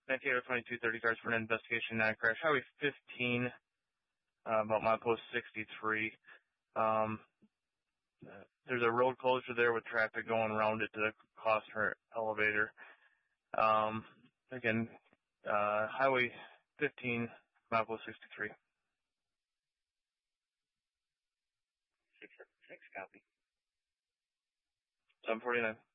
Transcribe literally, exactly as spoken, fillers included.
nineteen out of twenty-two, thirty cars for an investigation, non-crash. Highway fifteen, uh, about milepost sixty-three. Um, uh, there's a road closure there with traffic going around it to cost her elevator. Um, again, uh, Highway fifteen, milepost sixty-three. six seven six, copy. seven forty-nine.